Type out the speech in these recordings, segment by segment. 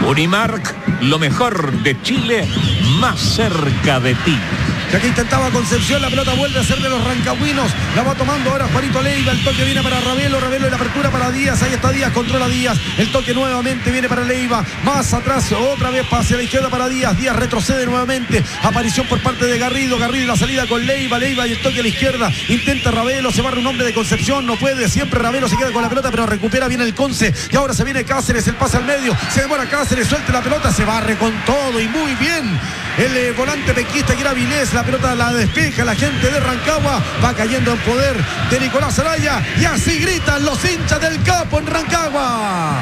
Unimark, lo mejor de Chile, más cerca de ti. Y aquí intentaba Concepción, la pelota vuelve a ser de los rancagüinos, la va tomando ahora Juanito Leiva, el toque viene para Ravelo en la apertura para Díaz, ahí está Díaz, controla Díaz, el toque nuevamente viene para Leiva, más atrás, otra vez hacia la izquierda para Díaz, Díaz retrocede nuevamente, aparición por parte de Garrido y la salida con Leiva y el toque a la izquierda, intenta Ravelo, se barre un hombre de Concepción, no puede, siempre Ravelo se queda con la pelota, pero recupera bien el Conce, y ahora se viene Cáceres, el pase al medio, se demora Cáceres, suelta la pelota, se barre con todo y muy bien, el volante pequista que era Vilés, la pelota la despeja la gente de Rancagua, va cayendo en poder de Nicolás Araya y así gritan los hinchas del Capo en Rancagua.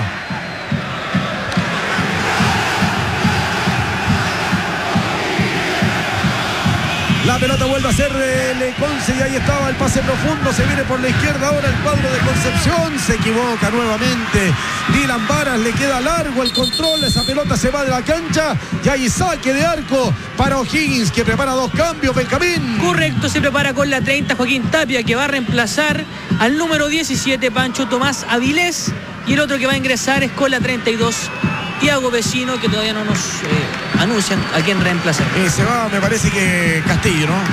La pelota vuelve a ser el Conce y ahí estaba el pase profundo, se viene por la izquierda ahora el cuadro de Concepción, se equivoca nuevamente Dylan Varas, le queda largo el control, esa pelota se va de la cancha y hay saque de arco para O'Higgins que prepara dos cambios, Benjamín. Correcto, se prepara con la 30 Joaquín Tapia que va a reemplazar al número 17 Pancho Tomás Avilés y el otro que va a ingresar es con la 32 Tiago Vecino, que todavía no nos anuncian a quién reemplazar. Se va, me parece que Castillo, ¿no?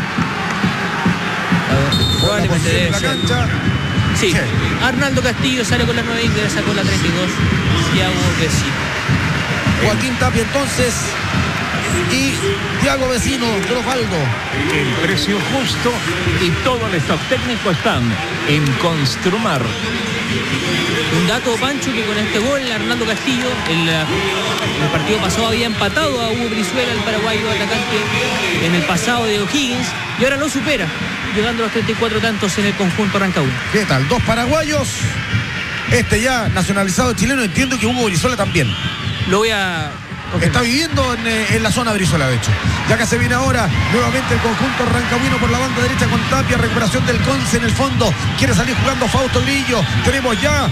Probablemente debe ser. Cancha. Sí. Arnaldo Castillo sale con la 9 y ingresa con la 32 Tiago Vecino. Joaquín Tapia entonces y Tiago Vecino, Osvaldo. El precio justo y todo el stock técnico están en Construmar. Un dato, Pancho, que con este gol Arnaldo Castillo el partido pasado había empatado a Hugo Brizuela, el paraguayo atacante, en el pasado de O'Higgins, y ahora lo supera, llegando a los 34 tantos en el conjunto rancagüino. ¿Qué tal? Dos paraguayos, este ya nacionalizado chileno, entiendo que Hugo Brizuela también. Lo voy a... Está viviendo en la zona Brizuela, de hecho. Ya que se viene ahora nuevamente el conjunto rancagüino por la banda derecha con Tapia, recuperación del Conce en el fondo. Quiere salir jugando Fausto Grillo. Tenemos ya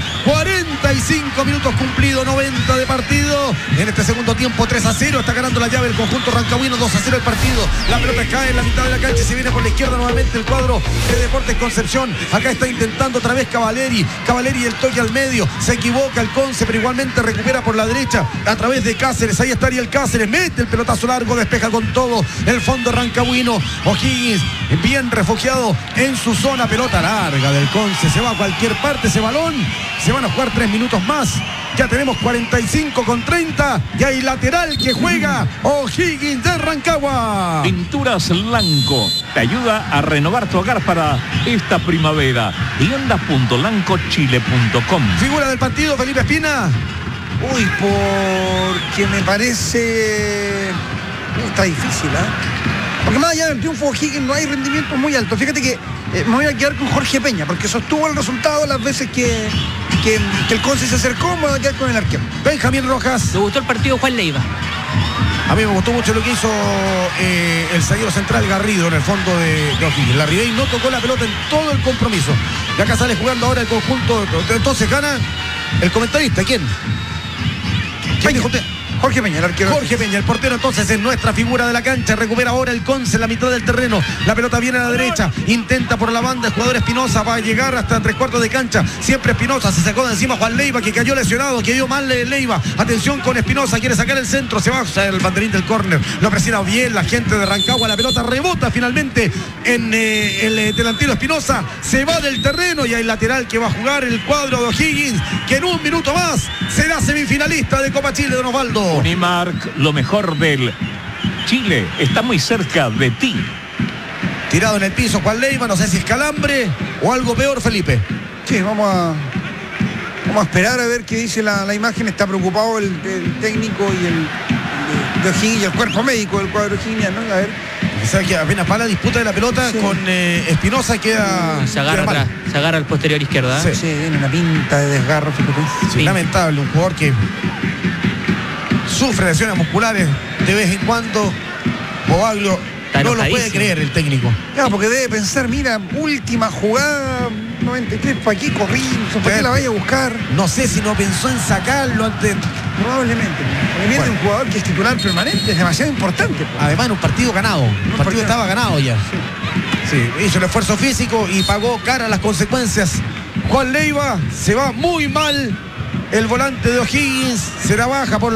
45 minutos cumplidos, 90 de partido. En este segundo tiempo 3-0. Está ganando la llave el conjunto rancagüino, 2-0 el partido. La pelota cae en la mitad de la cancha y se viene por la izquierda nuevamente el cuadro de Deportes Concepción. Acá está intentando otra vez Cavaleri y el toque al medio. Se equivoca el Conce, pero igualmente recupera por la derecha a través de Cáceres. Ahí estaría el Cáceres, mete el pelotazo largo, despeja con todo el fondo rancagüino. O'Higgins bien refugiado en su zona, pelota larga del Conce, se va a cualquier parte ese balón, se van a jugar 3 minutos más, ya tenemos 45:30 y hay lateral que juega O'Higgins de Rancagua. Pinturas Lanco te ayuda a renovar tu hogar para esta primavera. Tiendas.lancochile.com. Figura del partido, Felipe Espina. Uy, porque me parece... está difícil, Porque más allá del triunfo de O'Higgins no hay rendimientos muy altos. Fíjate que me voy a quedar con Jorge Peña, porque sostuvo el resultado las veces que el Conce se acercó. Me voy a quedar con el arquero. Benjamín Rojas. ¿Te gustó el partido Juan Leiva? A mí me gustó mucho lo que hizo el zaguero central Garrido en el fondo de O'Higgins. La Ribey no tocó la pelota en todo el compromiso. Y acá sale jugando ahora el conjunto. Entonces gana el comentarista. ¿Quién dijo usted? Jorge Peña, el arquero. Jorge Peña, el portero entonces es nuestra figura de la cancha. Recupera ahora el Conce en la mitad del terreno. La pelota viene a la derecha. Intenta por la banda el jugador Espinosa. Va a llegar hasta 3/4 de cancha. Siempre Espinosa. Se sacó de encima Juan Leiva, que cayó lesionado, que dio mal Leiva. Atención con Espinosa. Quiere sacar el centro. Se va a usar el banderín del córner. Lo presiona bien la gente de Rancagua. La pelota rebota finalmente en el delantero Espinosa. Se va del terreno y hay lateral que va a jugar el cuadro de O'Higgins, que en un minuto más será semifinalista de Copa Chile, don Osvaldo. Unimark, lo mejor del Chile, está muy cerca de ti. Tirado en el piso Juan Leiva, no sé si es calambre o algo peor, Felipe. Sí, vamos a esperar a ver qué dice la imagen. Está preocupado el técnico y el O'Higgins y el cuerpo médico del cuadro O'Higgins, ¿no? A ver. O sea que apenas para la disputa de la pelota, sí, con Espinosa queda... Se agarra atrás, se agarra al posterior izquierda. Sí, tiene una pinta de desgarro, Felipe. Sí, lamentable, un jugador que sufre lesiones musculares de vez en cuando. Bobaglio no lo puede creer el técnico. Claro, porque debe pensar, mira, última jugada, 93, ¿para qué corrí? ¿Para qué la vaya a buscar? No sé si no pensó en sacarlo antes. Probablemente. Porque viene un jugador que es titular permanente, es demasiado importante. Además en un partido ganado. El partido estaba ganado ya. Sí, hizo el esfuerzo físico y pagó cara las consecuencias. Juan Leiva se va muy mal. El volante de O'Higgins será baja por